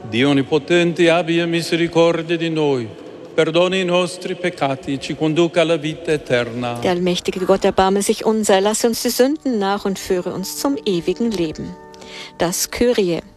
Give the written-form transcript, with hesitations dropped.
Dio Onnipotente abbia misericordia di noi, perdoni i nostri peccati, ci conduca alla vita eterna. Der allmächtige Gott, erbarme sich unser, lasse uns die Sünden nach und führe uns zum ewigen Leben. Das Kyrie.